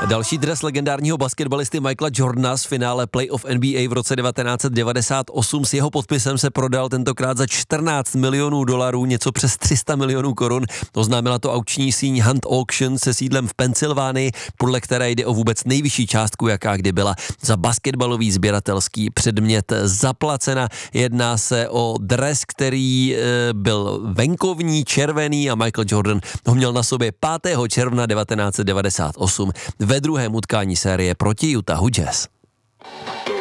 Další dres legendárního basketbalisty Michaela Jordana z finále playoff NBA v roce 1998 s jeho podpisem se prodal tentokrát za $14 milionů, něco přes 300 milionů korun. Oznámila to aukční síň Hunt Auction se sídlem v Pensylvánii, podle které jde o vůbec nejvyšší částku, jaká kdy byla za basketbalový sběratelský předmět zaplacena. Jedná se o dres, který byl venkovní, červený a Michael Jordan ho měl na sobě 5. června 1998 ve druhém utkání série proti Utahu Jazz.